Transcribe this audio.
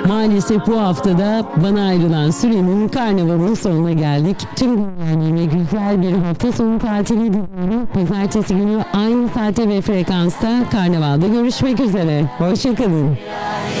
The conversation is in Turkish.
Maalesef bu haftada bana ayrılan sürenin karnavalın sonuna geldik. Tüm dinleyenlerime güzel bir hafta sonu tatili diliyorum. Pazartesi günü aynı saatte ve frekansta karnavalda görüşmek üzere. Hoşçakalın.